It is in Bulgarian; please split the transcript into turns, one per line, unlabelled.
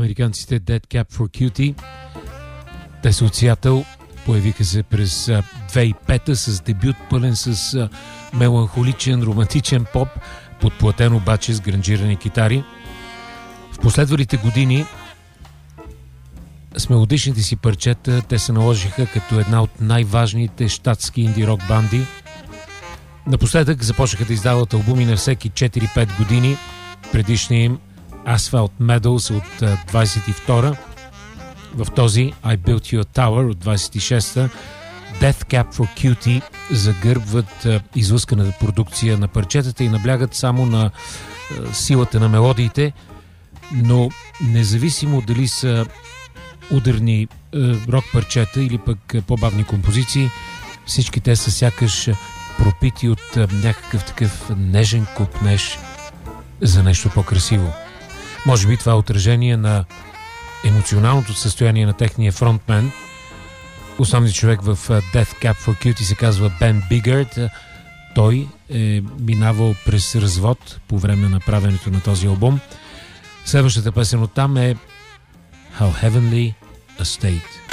американците Dead Cap for Cutie. Те са от Сиатъл, появиха се през 2005 с дебют пълен с меланхоличен, романтичен поп, подплатен обаче с гранжирани китари. В последвалите години с мелодичните си парчета те се наложиха като една от най-важните щатски инди-рок банди. Напоследък започнаха да издават албуми на всеки 4-5 години. Предишният им Asphalt Meadows от 22-та. В този I Built You a Tower от 26-та Death Cap for Cutie загърбват излъсканата продукция на парчетата и наблягат само на силата на мелодиите, но независимо дали са ударни рок парчета или пък по-бавни композиции, всички те са сякаш пропити от някакъв такъв нежен купнеж за нещо по-красиво. Може би това е отражение на емоционалното състояние на техния фронтмен. Основният човек в Death Cap for Cutie се казва Бен Бигърд. Той е минавал през развод по време на правенето на този албум. Следващата песен оттам е How Heavenly a State.